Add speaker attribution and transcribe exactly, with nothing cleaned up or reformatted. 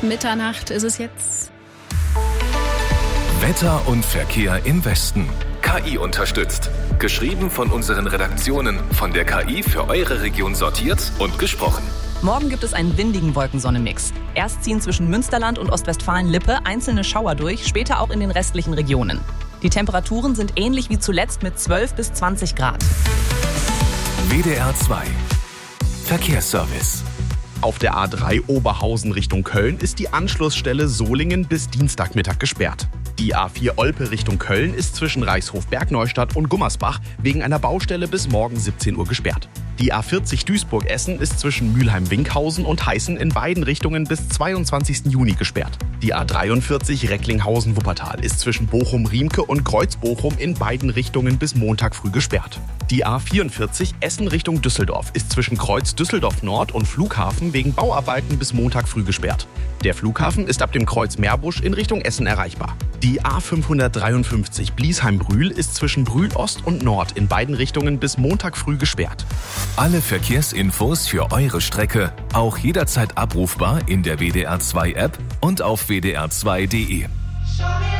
Speaker 1: Mitternacht ist es jetzt.
Speaker 2: Wetter und Verkehr im Westen. K I unterstützt. Geschrieben von unseren Redaktionen, von der K I für eure Region sortiert und gesprochen.
Speaker 3: Morgen gibt es einen windigen Wolkensonne-Mix. Erst ziehen zwischen Münsterland und Ostwestfalen-Lippe einzelne Schauer durch, später auch in den restlichen Regionen. Die Temperaturen sind ähnlich wie zuletzt mit zwölf bis zwanzig Grad.
Speaker 2: W D R zwei Verkehrsservice.
Speaker 4: Auf der A drei Oberhausen Richtung Köln ist die Anschlussstelle Solingen bis Dienstagmittag gesperrt. Die A vier Olpe Richtung Köln ist zwischen Reichshof-Bergneustadt und Gummersbach wegen einer Baustelle bis morgen siebzehn Uhr gesperrt. Die A vierzig Duisburg-Essen ist zwischen Mülheim-Winkhausen und Heißen in beiden Richtungen bis zweiundzwanzigsten Juni gesperrt. Die A dreiundvierzig Recklinghausen-Wuppertal ist zwischen Bochum-Riemke und Kreuz-Bochum in beiden Richtungen bis Montag früh gesperrt. Die A vierundvierzig Essen Richtung Düsseldorf ist zwischen Kreuz Düsseldorf Nord und Flughafen wegen Bauarbeiten bis Montag früh gesperrt. Der Flughafen ist ab dem Kreuz Meerbusch in Richtung Essen erreichbar. Die A fünfhundertdreiundfünfzig Bliesheim-Brühl ist zwischen Brühl Ost und Nord in beiden Richtungen bis Montag früh gesperrt.
Speaker 2: Alle Verkehrsinfos für eure Strecke auch jederzeit abrufbar in der W D R zwei App und auf w d r zwei punkt d e.